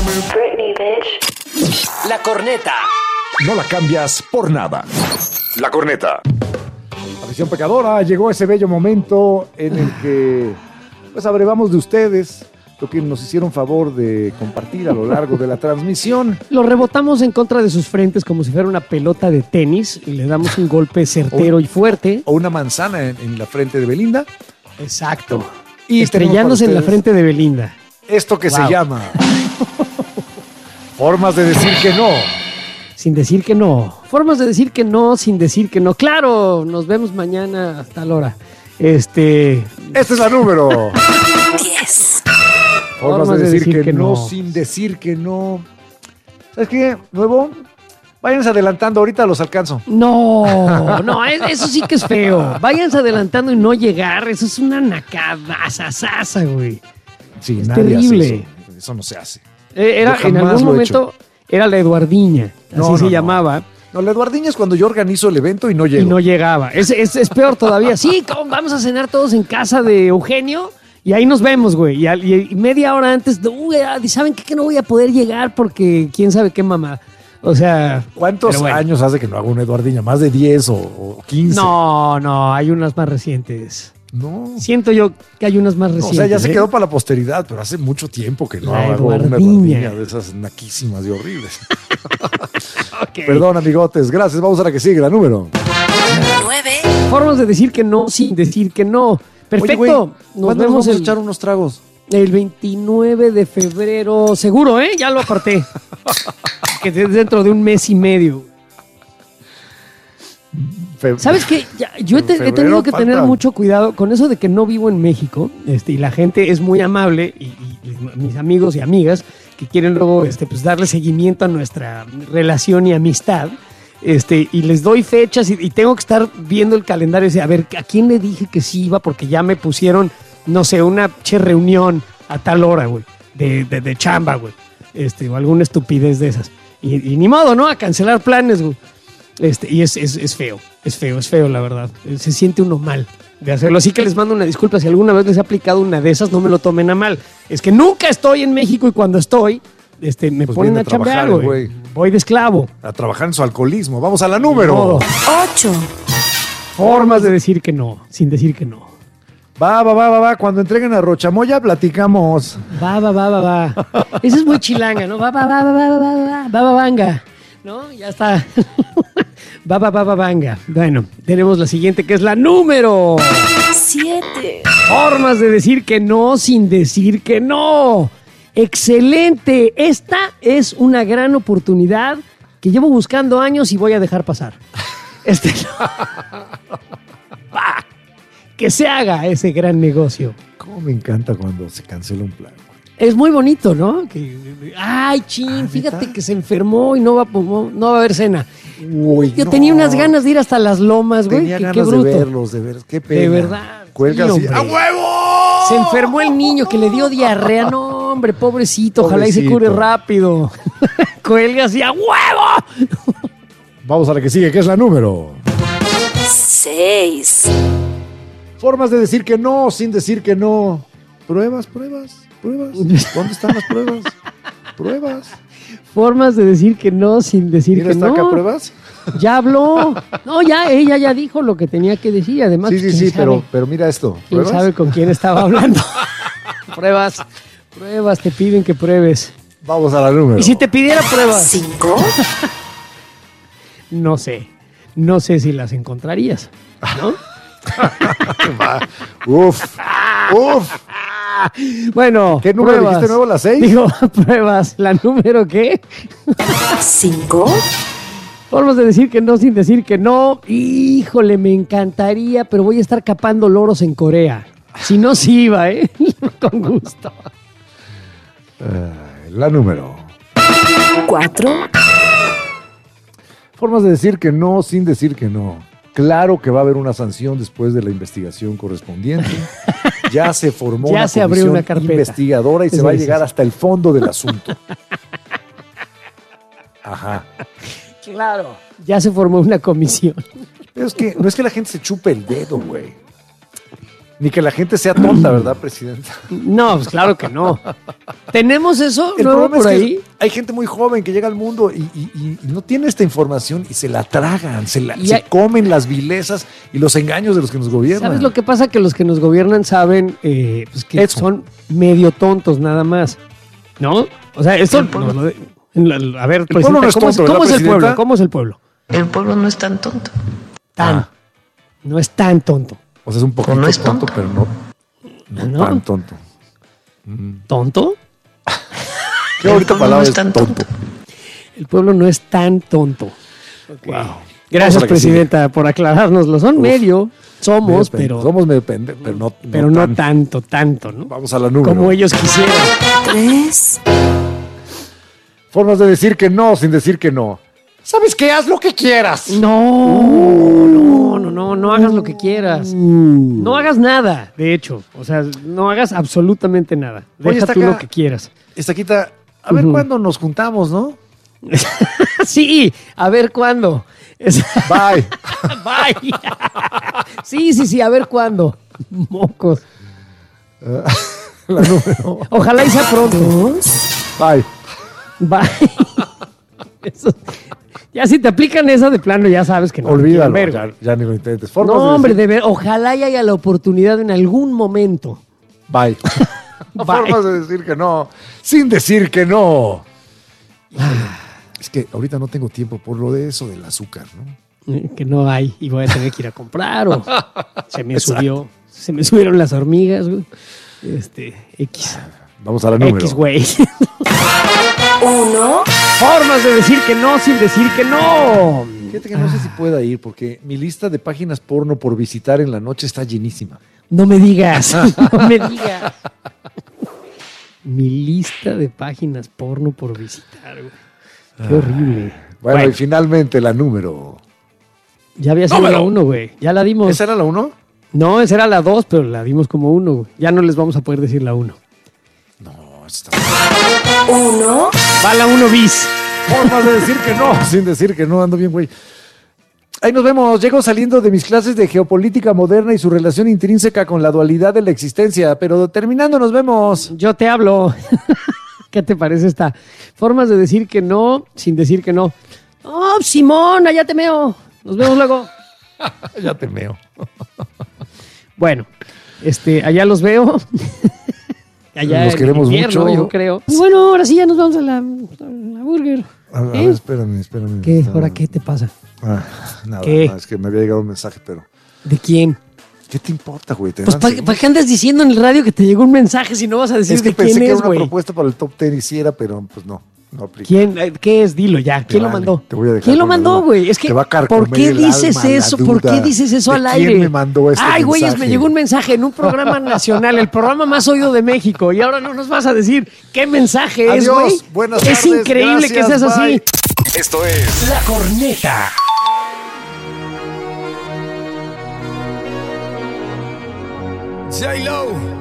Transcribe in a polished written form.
Britney, bitch. La corneta. No la cambias por nada. La corneta. Afición pecadora, llegó ese bello momento en el que pues abrevamos de ustedes lo que nos hicieron favor de compartir a lo largo de la transmisión. Lo rebotamos en contra de sus frentes como si fuera una pelota de tenis y le damos un golpe certero y fuerte. O una manzana en la frente de Belinda. Exacto. Y estrellándose en la frente de Belinda. Esto que se llama formas de decir que no. Sin decir que no. Formas de decir que no sin decir que no. Claro, nos vemos mañana hasta la hora. Esta es la número 10. Formas de decir que no sin decir que no. ¿Sabes qué, nuevo? Váyanse adelantando, ahorita los alcanzo. No, eso sí que es feo. Váyanse adelantando y no llegar, eso es una nacada, güey. Sí, es nadie terrible. hace eso. Eso no se hace. Era, Yo en jamás algún lo he momento era la Eduardiña, así se llamaba. No, la Eduardiña es cuando yo organizo el evento y no llego. Y no llegaba. Es peor todavía. Sí, vamos a cenar todos en casa de Eugenio y ahí nos vemos, güey. Y media hora antes, ¿saben qué? Que no voy a poder llegar porque quién sabe qué mamá. O sea... ¿Cuántos años hace que no hago una Eduardiña? ¿Más de 10 o 15? No, hay unas más recientes. No. Siento yo que hay unas más recientes. O sea, ya se quedó para la posteridad, pero hace mucho tiempo que no La hago una Eduardiña. Eduardiña de esas naquísimas y horribles. Ok. Perdón, amigotes. Gracias. Vamos a la que sigue, la número 9. Formas de decir que no sin decir que no. Perfecto. Oye, güey, nos ¿cuándo vemos vamos a echar unos tragos? el 29 de febrero. Seguro, ¿eh? Ya lo aparté. Que es dentro de un mes y medio. ¿Sabes qué? Yo he tenido que tener mucho cuidado con eso de que no vivo en México, y la gente es muy amable, y mis amigos y amigas que quieren luego pues darle seguimiento a nuestra relación y amistad, y les doy fechas y tengo que estar viendo el calendario y decir, a ver, ¿a quién le dije que sí iba? Porque ya me pusieron, no sé, una reunión a tal hora, güey, de chamba, güey, o alguna estupidez de esas. Y ni modo, ¿no? A cancelar planes, güey. Y es feo, la verdad. Se siente uno mal de hacerlo. Así que les mando una disculpa si alguna vez les he aplicado una de esas, no me lo tomen a mal. Es que nunca estoy en México y cuando estoy, me Pues ponen viene a chambear, trabajar, güey. Voy de esclavo. A trabajar en su alcoholismo. Vamos a la número. Modo. 8. Formas de decir que no, sin decir que no. Va. Cuando entreguen a Rochamoya, platicamos. Va. Esa es muy chilanga, ¿no? Va, banga. ¿No? Ya está. Va, banga. Bueno, tenemos la siguiente que es la número 7. Formas de decir que no sin decir que no. Excelente. Esta es una gran oportunidad que llevo buscando años y voy a dejar pasar. Va. Que se haga ese gran negocio. Cómo me encanta cuando se cancela un plan. Es muy bonito, ¿no? Ay, fíjate ¿neta? que se enfermó y no va a haber cena. Uy, Yo no. tenía unas ganas de ir hasta las lomas, güey. Tenía Qué ganas bruto. de verlos, de ver. Qué pena. De verdad. Cuelga Sí, así. hombre. ¡A huevo! Se enfermó el niño que le dio diarrea. No, hombre, pobrecito. Ojalá y se Pobrecito. cure rápido. Cuelga así, ¡a huevo! Vamos a la que sigue, que es la número 6. Formas de decir que no sin decir que no. Pruebas. ¿Dónde están las pruebas? Pruebas. Formas de decir que no sin decir ¿Quién que está no. acá, pruebas? Ya habló. No, ella ya dijo lo que tenía que decir. Además, Sí, ¿quién sabe? pero mira esto. ¿Quién ¿Pruebas? sabe con quién estaba hablando? Pruebas, te piden que pruebes. Vamos a la número. Y si te pidiera pruebas, 5. no sé si las encontrarías, ¿no? Uf. Bueno, ¿Qué número pruebas. dijiste nuevo? ¿La 6? Digo, pruebas. ¿La número qué? 5. Formas de decir que no sin decir que no. Híjole, me encantaría, pero voy a estar capando loros en Corea. Si no, sí iba, ¿eh? Con gusto. La número. 4. Formas de decir que no sin decir que no. Claro que va a haber una sanción después de la investigación correspondiente. Ya se formó Ya una se abrió comisión una carpeta. investigadora y se Sí, va a sí, llegar sí. hasta el fondo del asunto. Ajá. Claro. Ya se formó una comisión. Pero es que no es que la gente se chupe el dedo, güey. Ni que la gente sea tonta, ¿verdad, presidenta? No, pues claro que no. ¿Tenemos eso El nuevo problema por es que ahí? hay gente muy joven que llega al mundo y no tiene esta información y se la tragan, se comen las vilezas y los engaños de los que nos gobiernan. ¿Sabes lo que pasa? Que los que nos gobiernan saben pues que Eso. son medio tontos nada más, ¿no? O sea, esto... a ver, pueblo no es tonto, ¿cómo ¿verdad, es el pueblo? presidenta? ¿Cómo es el pueblo? El pueblo no es tan tonto. No es tan tonto. O sea, es un poquito no es tonto, tonto. pero no tan tonto. ¿Tonto? ¿Qué ahorita pueblo palabra no es es tan tonto? El pueblo no es tan tonto. Ok. Wow. Vamos Gracias, a la que presidenta, por aclarárnoslo. Son Uf. medio, somos, pero Somos medio pendejos, pero no tanto, ¿no? Vamos a la número. Como ellos quisieran. 3, Formas de decir que no sin decir que no. ¿Sabes qué? Haz lo que quieras. No hagas lo que quieras. No hagas nada, de hecho. O sea, no hagas absolutamente nada. Oye, Deja está tú acá. lo que quieras. Estaquita, a ver Ujú. cuándo nos juntamos, ¿no? Sí, a ver cuándo. Bye. Bye. Sí, a ver cuándo. Mocos. La número. Ojalá y sea pronto. 2, Bye. Bye. Eso- ya si te aplican esa de plano, ya sabes que no. Olvídalo, quieren ver, ya ni lo intentes. Formas No, de hombre, decir- de ver, ojalá y haya la oportunidad en algún momento. Bye. Bye. Formas de decir que no sin decir que no. Es que ahorita no tengo tiempo por lo de eso del azúcar, ¿no? Que no hay y voy a tener que ir a comprar o se me subieron las hormigas, güey. X. Vamos a la número. X, güey. 1, Formas de decir que no sin decir que no. Fíjate que no sé si pueda ir porque mi lista de páginas porno por visitar en la noche está llenísima. No me digas, no me digas. Mi lista de páginas porno por visitar, güey. Qué horrible. Bueno, y finalmente la número. Ya había sido ¡Número! la 1, güey. Ya la dimos. ¿Esa era la 1? No, esa era la 2, pero la dimos como 1, güey. Ya no les vamos a poder decir la 1. No, está. 1, Va la 1 bis. Formas de decir que no, sin decir que no, ando bien, güey. Ahí nos vemos. Llego saliendo de mis clases de geopolítica moderna y su relación intrínseca con la dualidad de la existencia. Pero terminando, nos vemos. Yo te hablo. ¿Qué te parece esta? Formas de decir que no sin decir que no. Oh, Simón, allá te meo. Nos vemos luego. Ya te meo. Bueno, allá los veo. Allá Los en queremos invierno, mucho. yo creo. Y bueno, ahora sí ya nos vamos a la burger. A ver, ¿Eh? espérame. ¿Qué? ¿Ahora qué te pasa? Nada, ¿Qué? no, es que me había llegado un mensaje, pero... ¿De quién? ¿Qué te importa, güey? Pues ¿para qué andas diciendo en el radio que te llegó un mensaje si no vas a decir Es que de pensé quién que era es, una güey? propuesta para el top 10 hiciera, pero pues no aplica. ¿Quién? ¿Qué es? Dilo ya. ¿Quién lo vale, mandó? te voy a dejar ¿Quién lo con la mandó, duda. güey? Es que, Te va a carcomer ¿por qué el dices alma la eso? ¿Por duda qué dices eso de al quién aire? me mandó este Ay, güeyes, me mensaje. llegó un mensaje en un programa nacional, el programa más oído de México, y ahora no nos vas a decir qué mensaje es, Adiós, güey. buenas Es tardes, increíble que gracias, seas bye. así. Esto es La Corneta. J-Lo.